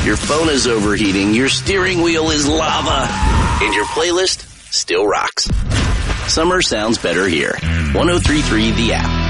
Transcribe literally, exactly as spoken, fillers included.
Your phone is overheating, your steering wheel is lava, and your playlist still rocks. Summer sounds better here. one oh three point three The App.